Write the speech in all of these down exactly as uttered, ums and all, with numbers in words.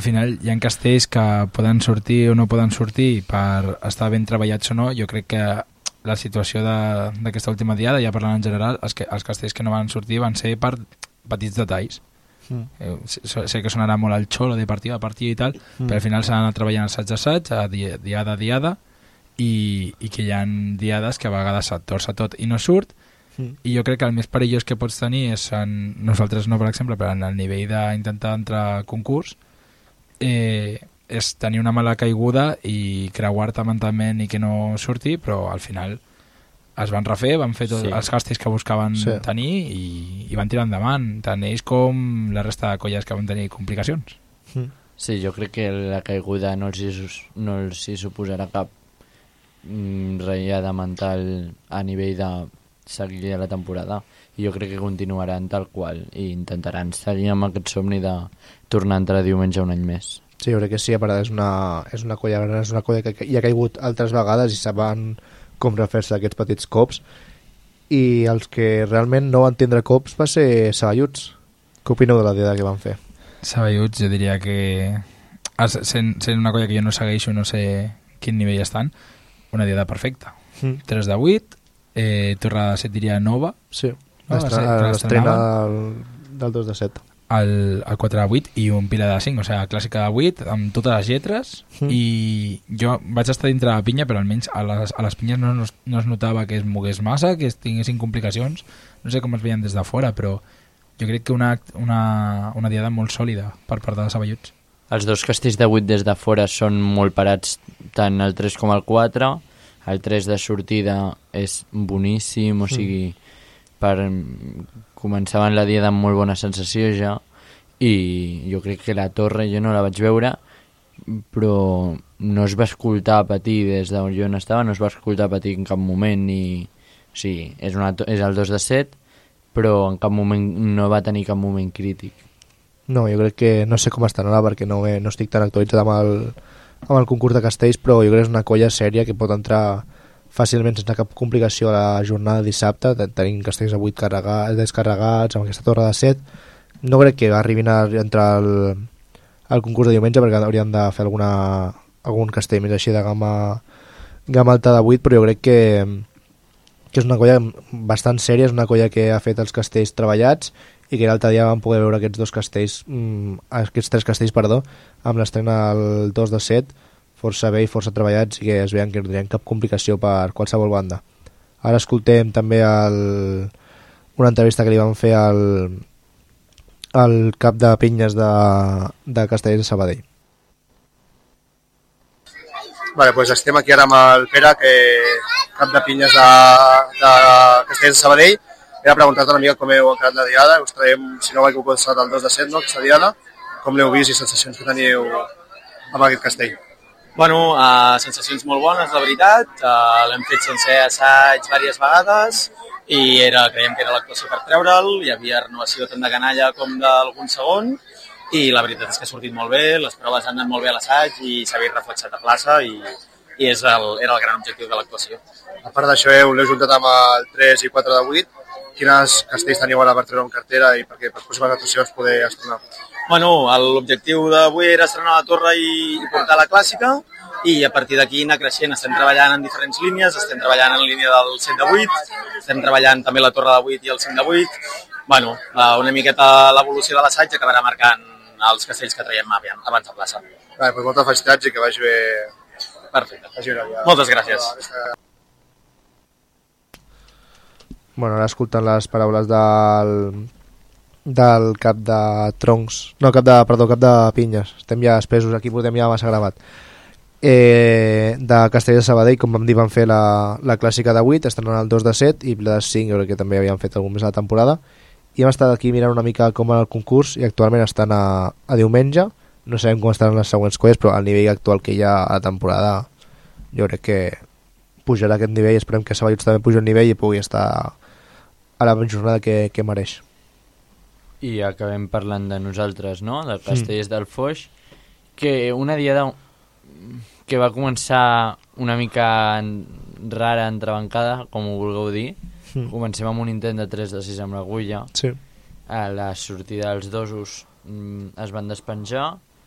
final hi ha castells que poden sortir o no poden sortir per estar ben treballats o no. Jo crec que la situació d'aquesta última diada, ja parlant en general, els, que, els castells que no van sortir van ser per petits detalls. Mm. Eh, sé, sé que sonarà molt al xolo de partida a partida i tal, mm. però al final s'ha anat treballant assaig a assaig, a diada a diada, i, i que hi ha diades que a vegades se't torça tot i no surt. Mm. I jo crec que el més perillós que pots tenir és, en, nosaltres no per exemple, però en el nivell d'intentar entrar a concurs, eh, és tenir una mala caiguda i creuar-te mentalment i que no surti, però al final es van refer, van fer tots sí. els castells que buscaven sí. tenir i, i van tirar endavant, tant ells com la resta de colles que van tenir complicacions. Mm. Sí, jo crec que la caiguda no els hi, no els hi suposarà cap mm, ratllada mental a nivell de seguir la temporada, i jo crec que continuaran tal qual i intentaran seguir amb aquest somni de tornar a entrar diumenge un any més. Sí, jo crec que sí, a part és una, és una colla gran, és una colla que ja ha caigut altres vegades i saben com refer-se aquests petits cops, i els que realment no van tindre cops va ser Saballuts. Què opineu de la diada que van fer? Saballuts, jo diria que sent, sent una colla que jo no segueixo, no sé quin nivell estan, una diada perfecta. Mm. tres de vuit, Eh, Torre de set diria nova, sí, no? l'estrena del, del dos de set, el, el quatre de vuit i un pilar de cinc, o sigui, clàssica de vuit amb totes les lletres. Mm. I jo vaig estar dintre de la pinya, però almenys a les, a les pinyes no, no, no es notava que es mogués massa, que es tinguessin complicacions, no sé com es veien des de fora, però jo crec que una, una, una diada molt sòlida per part de Saballuts. Els dos castells de vuit des de fora són molt parats, tant el tres com el quatre. El tres de sortida és boníssim, o sigui, per començaven la diada amb molt bona sensació ja, i jo crec que la torre jo no la vaig veure, però no es va escoltar patir des d'on jo no estava, no es va escoltar patir en cap moment, i o sigui, és, una, és el dos de set, però en cap moment no va tenir cap moment crític. No, jo crec que no sé com estan ara perquè no, no estic tan actualitzat amb el amb el concurs de castells, però jo crec que és una colla sèria que pot entrar fàcilment sense cap complicació a la jornada de dissabte, tenint castells a vuit carregats, descarregats, amb aquesta torre de set. No crec que arribin a entrar al, al concurs de diumenge, perquè haurien de fer alguna, algun castell més així de gamma, gamma alta de vuit, però jo crec que, que és una colla bastant sèria, és una colla que ha fet els castells treballats, i que l'altre dia vam poder veure aquests dos castells, mmm, aquests tres castells, perdó, amb l'estrena el dos de set, força bé i força treballats, i que es veien que no tenien cap complicació per qualsevol banda. Ara escoltem també el, una entrevista que li van fer al, al cap de pinyes de, de Castellers de Sabadell. Vale, pues estem aquí ara amb el Pere, que cap de pinyes de, de Castellers de Sabadell. Era preguntar-te una mica com heu encarat la diada, us traiem, si no ho heu començat el dos de set, no, aquesta diada, com l'heu vist i sensacions que teniu amb aquest castell? Bueno, uh, sensacions molt bones, la veritat, uh, l'hem fet sense assaig diverses vegades i era, creiem que era l'actuació per treure'l, hi havia renovació tant de canalla com d'algun segon, i la veritat és que ha sortit molt bé, les proves han anat molt bé a l'assaig i s'ha vist reflexat a plaça, i, i és el, era el gran objectiu de l'actuació. A part d'això, heu l'heu juntat amb el tres i quatre de vuit, quines castells teniu ara per treure en cartera i perquè per possibles actuacions poder estrenar? Bueno, l'objectiu d'avui era estrenar la torre i, i portar la clàssica, i a partir d'aquí anar creixent. Estem treballant en diferents línies, estem treballant en línia del set de vuit, estem treballant també la torre de vuit i el cinc de vuit. Bueno, una miqueta l'evolució de l'assaig acabarà marcant els castells que traiem abans de plaça. Vale, pues moltes felicitats i que vagi bé. Perfecte. Vagi bé. Moltes gràcies. Bueno, ara escoltant les paraules del, del cap de troncs, no, cap de, perdó, cap de pinyes, estem ja espesos, aquí portem ja massa gravat, eh, de Castellers de Sabadell, com vam dir, van fer la, la clàssica de vuit, estan en el dos de set i la de cinc, jo crec que també havien fet algun més a la temporada, i hem estat aquí mirant una mica com va el concurs, i actualment estan a, a diumenge, no sabem com estan les següents colles, però al nivell actual que hi ha a la temporada, jo crec que pujarà aquest nivell, esperem que Saballuts també pugi el nivell i pugui estar a la jornada que, que mereix. I acabem parlant de nosaltres, no? Del Castellers mm. del Foix, que una diada que va començar una mica rara, entrebancada, com ho vulgueu dir. Mm. Comencem amb un intent de tres de sis amb l'agulla. Sí. A la sortida dels dosos mm, es van despenjar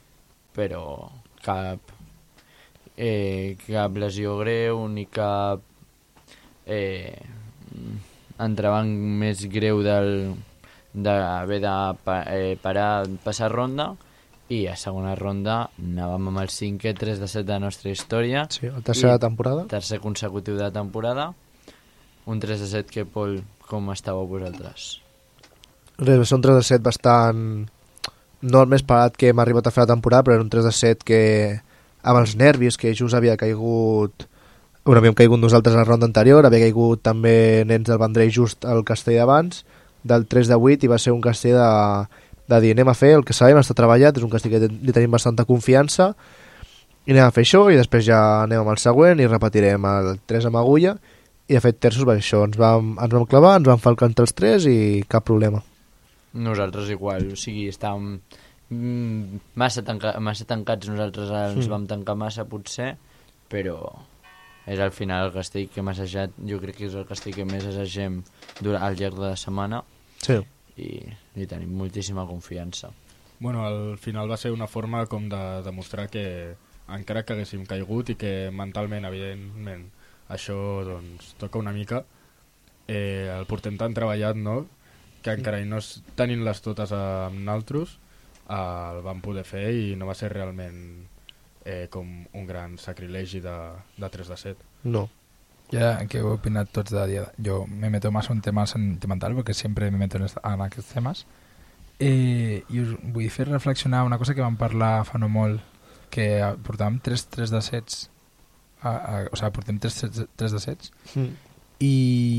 però cap, eh, cap lesió greu ni cap eh, entrebanc més greu del, d'haver de pa, eh, parar, passar ronda, i a segona ronda anàvem amb el cinquè tres de set de la nostra història. Sí, el tercer de temporada. Tercer consecutiu de temporada. Un tres de set que, Pol, com estàveu vosaltres? Res, va ser un tres de set bastant... no el més parat que hem arribat a fer la temporada, però era un tres de set que amb els nervis, que just havia caigut... Bueno, havíem caigut nosaltres a la ronda anterior, havia caigut també nens del Vendrell just al castell d'abans, del tres de vuit, i va ser un castell de, de dir anem a fer el que sabem, està treballat, és un castell que li tenim bastanta confiança, i anem a fer això, i després ja anem amb el següent i repetirem el tres amb agulla, i de fet terços va això, ens vam, ens vam clavar, ens vam falcar entre els tres i cap problema. Nosaltres igual, o sigui, estàvem mm, massa, tanca, massa tancats, nosaltres ens mm. vam tancar massa potser, però és al final el castell que hem assajat, jo crec que és el castell que més assagem durant, al llarg de la setmana, sí. i, i tenim moltíssima confiança. Bueno, al final va ser una forma com de demostrar que encara que haguéssim caigut i que mentalment, evidentment, això doncs toca una mica, eh, el portem tan treballat, no?, que encara i no tenint-les totes amb naltros, eh, el vam poder fer i no va ser realment eh, com un gran sacrilegi de, de tres de set. No. Ja, què heu opinat tots de dia? Jo me meto más un tema sentimental porque siempre me meto en, esta, en aquests temes. Eh, I us vull fer reflexionar una cosa que vam parlar fa no molt, que portàvem tres tres de sets, a, a, o sigui, portem tres de sets, mm. i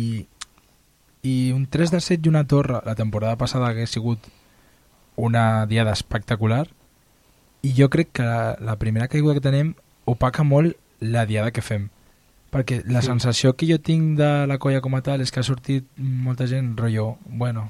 i un tres de set i una torre la temporada passada hagués sigut una diada espectacular, i jo crec que la, la primera caiguda que tenim opaca molt la diada que fem, perquè la sí. sensació que jo tinc de la colla com a tal és que ha sortit molta gent rotllo, bueno,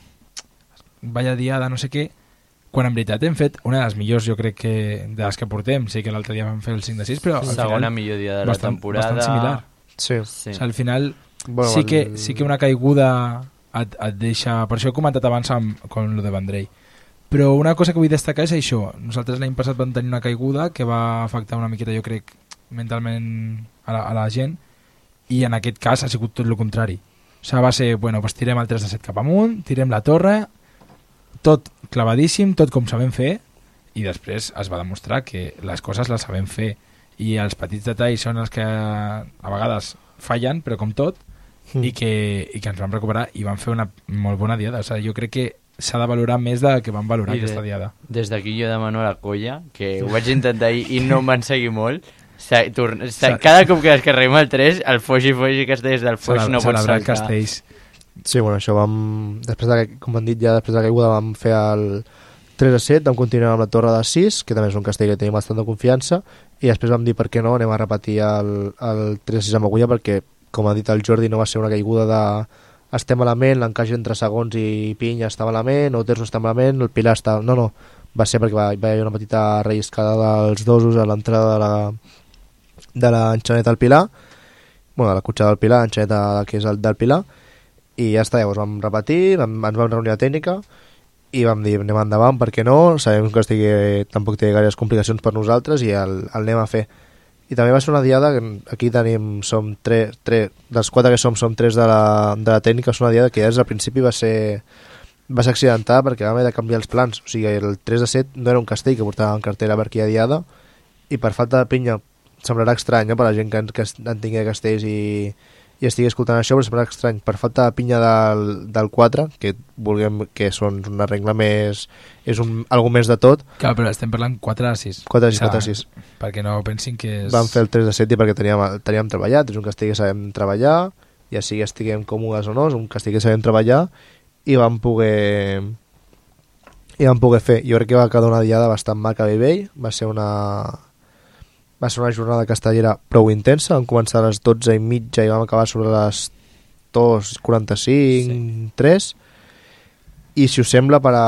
vaya diada, no sé què, quan en veritat hem fet una de les millors, jo crec que de les que portem. Sí que l'altre dia vam fer el cinc de sis, però al segona final, millor dia de la bastant, temporada, bastant similar. Sí. Sí. O sigui, al final bueno, sí, que, el... sí que una caiguda et, et deixa... Per això he comentat abans amb, com lo de Vendrell. Però una cosa que vull destacar és això. Nosaltres l'any passat vam tenir una caiguda que va afectar una miqueta, jo crec, mentalment a la, a la gent, i en aquest cas ha sigut tot el contrari. O sigui, va ser, bueno, pues tirem el tres de set cap amunt, tirem la torre, tot clavadíssim, tot com sabem fer, i després es va demostrar que les coses les sabem fer, i els petits detalls són els que a vegades fallen, però com tot, mm. i, que, i que ens vam recuperar i vam fer una molt bona diada. O sigui, jo crec que s'ha de valorar més del que vam valorar I aquesta de, diada. Des d'aquí jo demano a la colla, que ho vaig intentar ahir i no em van seguir molt, sa, torna, sa, cada cop que descarreguem el tres, el Foix i Foix i Castells del Foix no pot saltar. Castells. Sí, bueno, això vam... Després de, com han dit ja, després de la caiguda vam fer el tres a set, vam continuar amb la torre de sis, que també és un castell que tenim bastant de confiança, i després vam dir per què no, anem a repetir el, el tres a sis amb agulla, perquè, com ha dit el Jordi, no va ser una caiguda de estem malament, l'encaix entre segons i pinya està malament, o terços està malament, el pilar està... No, no, va ser perquè va, va haver una petita relliscada dels dosos a l'entrada de la de l'enxaneta al pilar, bueno, de la cotxada del pilar, l'enxaneta que és el del pilar, i ja està, llavors vam repetir, vam, ens vam reunir a tècnica i vam dir anem endavant, per què no, sabem que estigui, tampoc té gaires complicacions per nosaltres i el, el anem a fer. I també va ser una diada que aquí tenim, som tres, tres dels quatre que som, som tres de la, de la tècnica, és una diada que des del principi va ser va ser accidentada perquè vam haver de canviar els plans, o sigui, el tres de set no era un castell que portava en cartera per aquella diada, i per falta de pinya semblarà estrany, eh, per la gent que, que en tingui castells i, i estigui escoltant això, però semblarà estrany, per falta de pinya del, del quatre, que vulguem que són una regla més, és un, algo més de tot. Clar, però estem parlant quatre a sis. quatre a sis, quatre a sis. Perquè no pensin que és... Vam fer el tres de set i perquè teníem, teníem treballat, és un castell que sabem treballar, ja sigui estiguem còmodes o no, és un castell que sabem treballar, i vam poder i vam poder fer. Jo crec que va quedar una diada bastant maca a Bell, va ser una va ser una jornada castellera prou intensa, vam començar a les dotze i mitja i vam acabar sobre les dos quaranta-cinc, sí. tres, i si us sembla, per a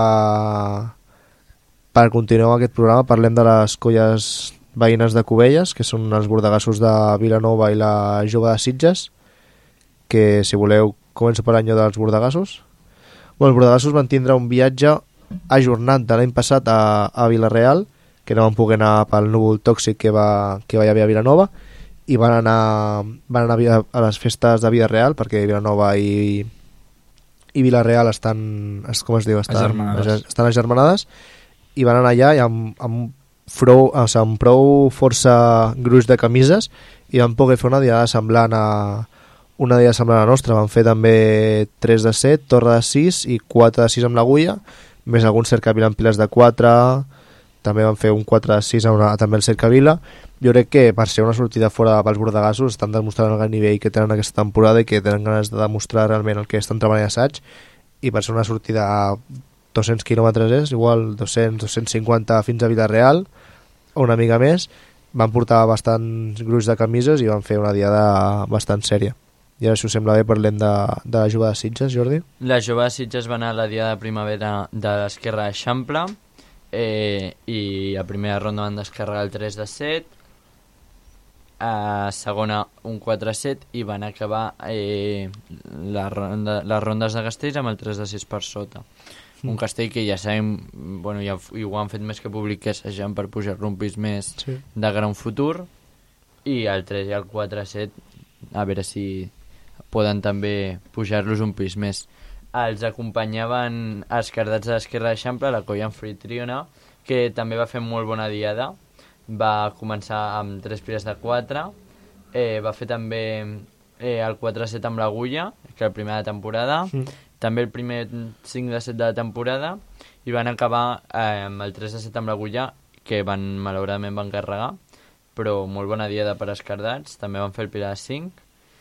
per continuar aquest programa parlem de les colles veïnes de Cubelles, que són els bordegassos de Vilanova i la Jove de Sitges, que si voleu començo per l'any dels bordegassos. Bueno, els bordegassos van tindre un viatge ajornat de l'any passat a, a Vila-real, que no van poder anar pel núvol tòxic que va, que va haver a Vilanova, i van anar, van anar a, Vila, a les festes de Vida Real, perquè Vilanova i, i Vilareal estan, com es diu, estan agermanades. estan agermanades, i van anar allà i amb, amb, prou, o sigui, amb prou força gruix de camises, i van poder fer una diada semblant a una diada semblant a la nostra. Van fer també tres de set, torre de sis i quatre de sis amb l'agulla, més algun cercavila amb piles de quatre, també van fer un quatre de sis a una, també el cercavila. Jo crec que per ser una sortida fora pels bordegassos estan demostrant el gran nivell que tenen aquesta temporada i que tenen ganes de demostrar realment el que estan treballant a assaig, i per ser una sortida a dos-cents quilòmetres és, igual dos-cents, dos-cents cinquanta fins a Vilareal o una mica més, van portar bastants gruix de camises i van fer una diada bastant sèria. I ara, si us sembla bé, parlem de, de la jove de Sitges, Jordi. La jove de Sitges va anar a la diada de primavera de l'Esquerra d'Eixample, eh, i a primera ronda van descarregar el tres de set, a segona un quatre de set, i van acabar eh, la ronda, les rondes de castells amb el tres de sis per sota. Un castell que ja sabem, bueno, ja i ho han fet més que públic, que assajant per pujar-lo un pis més Sí. de gran futur, i el tres i el quatre set a veure si poden també pujar-los un pis més. Els acompanyaven els cardats de l'Esquerra d'Eixample, la colla anfitriona, que també va fer molt bona diada. Va començar amb tres piles de quatre, eh, va fer també eh, el quatre set amb l'agulla, que el primer de temporada, mm. també el primer cinc de set de la temporada, i van acabar eh, amb el tres de set amb l'agulla, que van, malauradament van carregar, però molt bona diada per escardats. També van fer el pilar de cinc,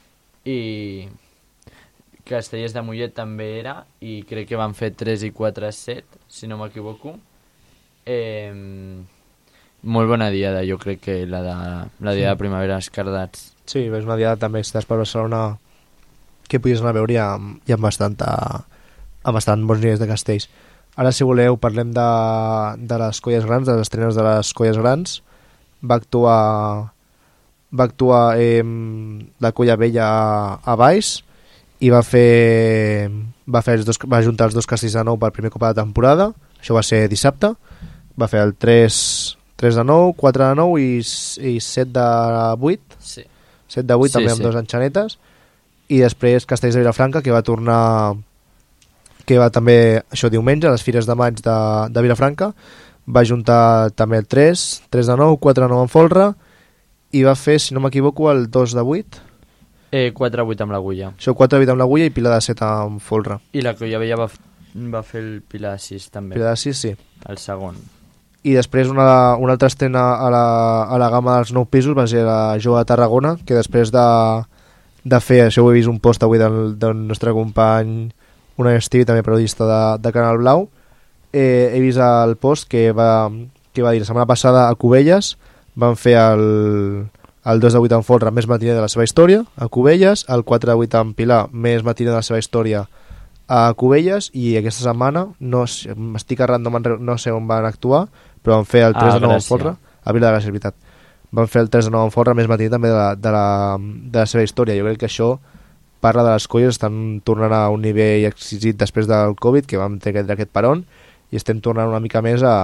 i Castellers de Mollet també era, i crec que van fer tres i quatre set, si no m'equivoco. Eh, molt bona diada, jo crec que la de la diada de primavera escardats. Sí, és una diada també, si estàs per Barcelona, que podies anar a veure i amb, i amb, bastant, amb bastant bons nivells de castells. Ara, si voleu, parlem de, de les colles grans, de les estrenes de les colles grans. Va actuar va actuar eh, la colla vella a, a Baix, i va fer va, fer els dos, va juntar els dos castells de nou per primer cop de temporada. Això va ser dissabte. Va fer el tres, tres de nou, quatre de nou i, i set de vuit. Sí. set de vuit, Sí, també amb sí. dos enxanetes. I després Castells de Vilafranca, que va tornar, que va també, això diumenge, a les Fires de Maig de, de Vilafranca. Va juntar també el tres, tres de nou, quatre de nou en folre, i va fer, si no m'equivoco, el dos de vuit. Eh, quatre vuit amb l'agulla. Això, quatre de vuit amb l'agulla i pila de set amb folre. I la colla vella va, va fer el pilar de sis també, Pila de sis, sí. el segon. I després una, una altra estrena a la, a la gamma dels nou pisos va ser la Jove de Tarragona, que després de, de fer, això ho he vist un post avui del, del nostre company, un Steve, també periodista de, de Canal Blau, eh, he vist el post que va, que va dir la setmana passada a Cubelles van fer el, el dos de vuit en folre més matiner de la seva història a Cubelles, el quatre de vuit en Pilar més matiner de la seva història a Cubelles, i aquesta setmana no, m'estic errant, no, no sé on van actuar, però van fer el tres de nou en folre a Vila de Gràcia, és veritat. Van fer el tres de nou en folre més matiner també de la, de, la, de la seva història. Jo crec que això parla de les colles, estan tornant a un nivell exquisit després del Covid, que vam tenir aquest paron, i estem tornant una mica més a,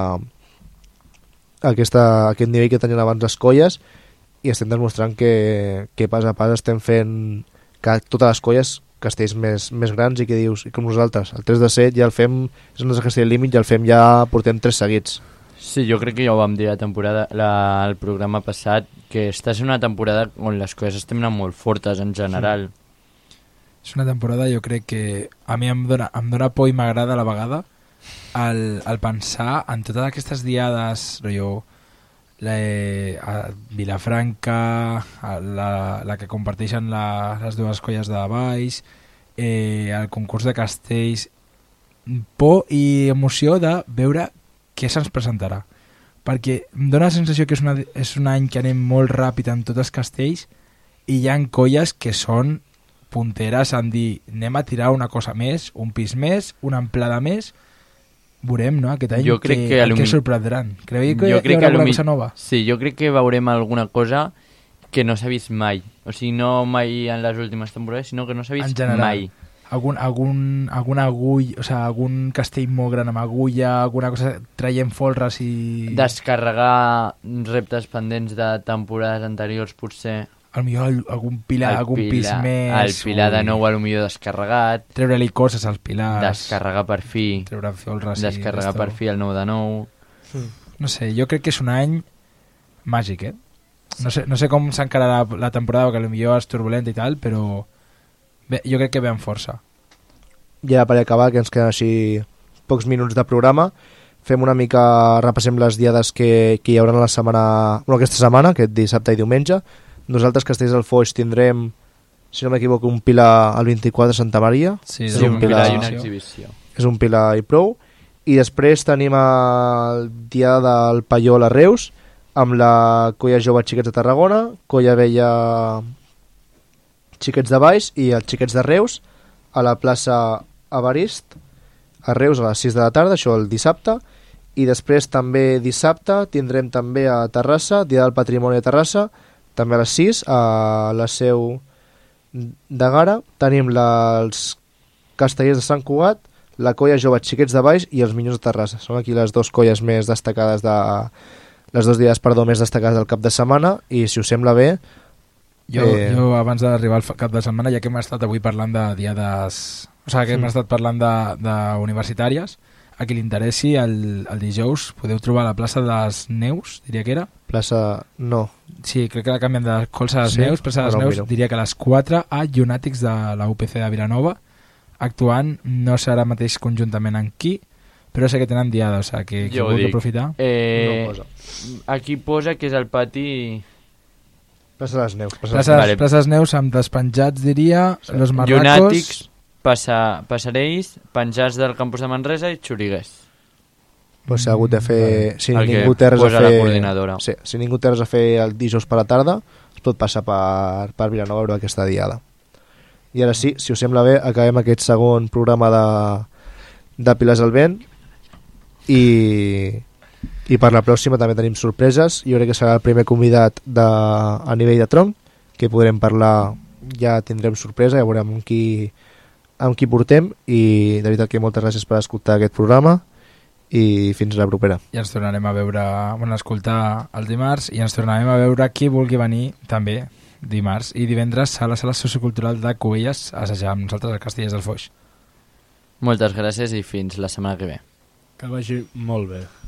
a, aquesta, a aquest nivell que tenien abans les colles, i estem demostrant que, que pas a pas estem fent que totes les colles castells més, més grans, i que dius, i com nosaltres, el tres de set ja el fem, és un castell límit, ja el fem, ja portem tres seguits. Sí, jo crec que ja ho vam dir la temporada, la, el programa passat, que està sent una temporada on les coses estem anant molt fortes en general. Sí. És una temporada, jo crec que a mi em dona, em dona por i m'agrada a la vegada el, el pensar en totes aquestes diades, rotllo, la, a Vilafranca, a la, la que comparteixen la, les dues colles de baix, eh, el concurs de castells, por i emoció de veure què se'ns presentarà, perquè em dóna la sensació que és, una, és un any que anem molt ràpid en tots els castells, i hi ha colles que són punteres en dir anem a tirar una cosa més, un pis més, una amplada més. Veurem, no?, aquest any jo crec que, que, que, alumi... que sorprendran. Creieu que jo hi crec haurà que alguna alumi... cosa nova? Sí, jo crec que veurem alguna cosa que no s'ha vist mai. O sigui, no mai en les últimes temporades, sinó que no s'ha vist En general. mai. algun, algun, algun agull, o sigui, algun castell molt gran amb agulla, alguna cosa traient folres i... Descarregar reptes pendents de temporades anteriors, potser. Al millor algun pilar, El algun pilar- pis més... El pilar de ui. nou a lo millor descarregat. Treure-li coses als pilars. Descarregar per fi. Treure folres i... Descarregar d'esto. per fi el nou de nou. No sé, jo crec que és un any màgic, eh? No sé, no sé com s'encararà la temporada, que potser és turbulenta i tal, però bé, jo crec que ve amb força. Ja per acabar, que ens queden així pocs minuts de programa, fem una mica, repassem les diades que, que hi haurà la setmana, bueno, aquesta setmana, aquest dissabte i diumenge. Nosaltres, Castells del Foix, tindrem, si no m'equivoco, un pilar al vint-i-quatre de Santa Maria. Sí, Sí, un pilar i una exhibició. exhibició. És un pilar i prou. I després tenim el dia del Paiol a Reus, amb la Colla Jove Xiquets de Tarragona, Colla Vella Xiquets de Baix i els Xiquets de Reus a la plaça Evarist a Reus a les sis de la tarda, això el dissabte. I després també dissabte tindrem també a Terrassa, Dia del Patrimoni de Terrassa, també a les sis, a la seu de Gara. Tenim la, els Castellers de Sant Cugat, la Colla Jove Xiquets de Baix i els Minyons de Terrassa. Són aquí les dues colles més destacades de... les dos dies, perdó, més destacades del cap de setmana, i si us sembla bé... Jo, Eh. jo abans d'arribar al fa- cap de setmana, ja que hem estat avui parlant de diades... O sigui, que hem Mm. estat parlant de, de universitàries, a qui li interessi, el, el dijous podeu trobar a la plaça de les Neus, diria que era. Plaça... no. Sí, crec que la canvien de Colsa de les Sí? Neus, plaça de les Ara ho Neus, miro. diria que a les quatre a Llunàtics de la U P C de Vilanova, actuant, no serà mateix conjuntament amb qui, però sé que tenen diada, o sigui, que qui Jo ho vulgui dic. aprofitar... Eh, No posa. aquí posa que és el pati... Plaça de les Neus. Plaça de les Places, Vale. places Neus amb despenjats, diria, los marracos... Llunàtics, passa, passarells, penjats del campus de Manresa i xuriguers. Pues s'ha hagut de fer... Si El que ningú té res a posa fer... la coordinadora. Sí, si ningú té res a fer el dijous per la tarda, es pot passar per, per Vilanova a veure aquesta diada. I ara sí, si us sembla bé, acabem aquest segon programa de, de Pilars al Vent, i, i per la pròxima també tenim sorpreses. Jo crec que serà el primer convidat de, a nivell de tronc, que podrem parlar, ja tindrem sorpresa, ja veurem amb qui, amb qui portem, i de veritat que moltes gràcies per escoltar aquest programa, i fins la propera. I ens tornarem a veure, bueno, a escoltar el dimarts, i ens tornarem a veure qui vulgui venir també dimarts i divendres a la sala sociocultural de Cubelles a assajar amb nosaltres a Castellers del Foix. Moltes gràcies i fins la setmana que ve. Que vagi molt bé.